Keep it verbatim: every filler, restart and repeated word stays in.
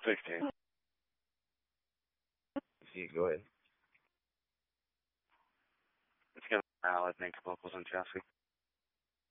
sixteen. See, go ahead. It's going to Al, I think, locals in Chelsea.